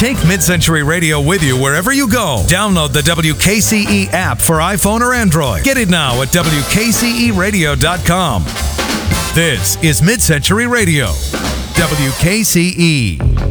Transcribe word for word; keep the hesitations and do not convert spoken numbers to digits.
Take Mid-Century Radio with you wherever you go. Download the W K C E app for iPhone or Android. Get it now at W K C E radio dot com. This is Mid-Century Radio, W K C E.